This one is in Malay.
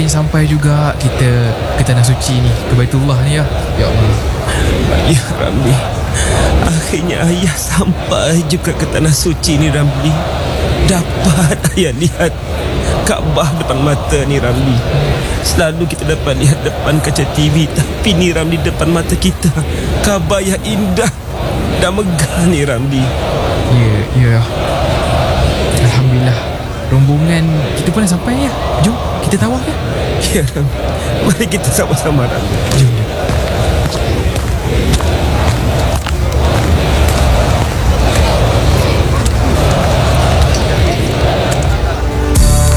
akhirnya sampai juga kita ke Tanah Suci ni, ke Baitullah ni ya. Ya Allah. Ya Ramli, akhirnya ayah sampai juga ke Tanah Suci ni Ramli. Dapat ayah lihat Kaabah depan mata ni Ramli. Selalu kita dapat lihat depan kaca TV, tapi ni Ramli depan mata kita. Kaabah yang indah dan megah ni Ramli. Ya. Alhamdulillah. Rombongan kita pun dah sampai ya. Jom kita tawaf ya. Ya Ramli, mari kita sama-sama Ramli. Jom.